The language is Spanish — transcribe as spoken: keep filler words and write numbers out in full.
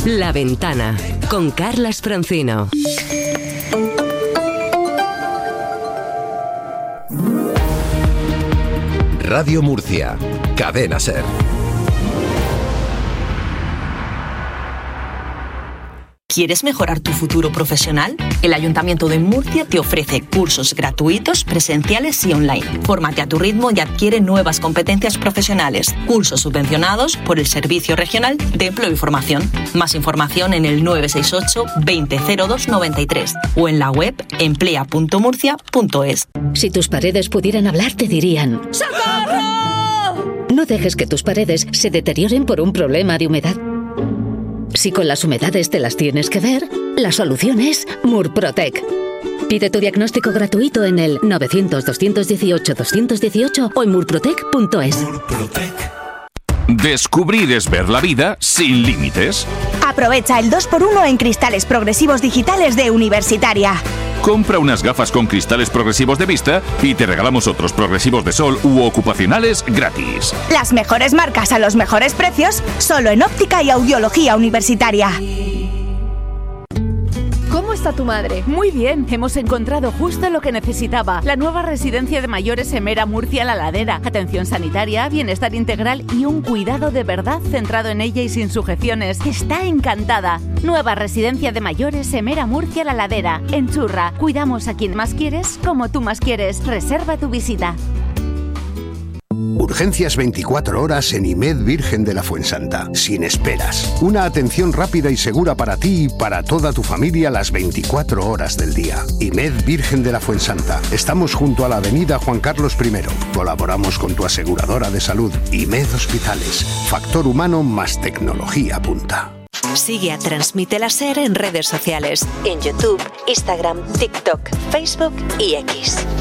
La Ventana, con Carlas Francino. Radio Murcia, Cadena SER. ¿Quieres mejorar tu futuro profesional? El Ayuntamiento de Murcia te ofrece cursos gratuitos, presenciales y online. Fórmate a tu ritmo y adquiere nuevas competencias profesionales. Cursos subvencionados por el Servicio Regional de Empleo y Formación. Más información en el nueve seis ocho, veinte cero dos noventa y tres o en la web emplea punto murcia punto es. Si tus paredes pudieran hablar, te dirían: ¡socorro! No dejes que tus paredes se deterioren por un problema de humedad. Si con las humedades te las tienes que ver, la solución es Murprotec. Pide tu diagnóstico gratuito en el novecientos, doscientos dieciocho, doscientos dieciocho o en murprotec punto es. Murprotec. Descubrir es ver la vida sin límites. Aprovecha el dos por uno en cristales progresivos digitales de Universitaria. Compra unas gafas con cristales progresivos de vista y te regalamos otros progresivos de sol u ocupacionales gratis. Las mejores marcas a los mejores precios, solo en Óptica y Audiología Universitaria. ¿Cómo está tu madre? Muy bien, hemos encontrado justo lo que necesitaba. La nueva residencia de mayores Emera Murcia La Ladera. Atención sanitaria, bienestar integral y un cuidado de verdad centrado en ella y sin sujeciones. Está encantada. Nueva residencia de mayores Emera Murcia La Ladera. En Churra, cuidamos a quien más quieres, como tú más quieres. Reserva tu visita. Urgencias veinticuatro horas en IMED Virgen de la Fuensanta. Sin esperas. Una atención rápida y segura para ti y para toda tu familia las veinticuatro horas del día. IMED Virgen de la Fuensanta. Estamos junto a la avenida Juan Carlos primero. Colaboramos con tu aseguradora de salud. IMED Hospitales. Factor humano más tecnología punta. Sigue a Transmite la SER en redes sociales. En YouTube, Instagram, TikTok, Facebook y X.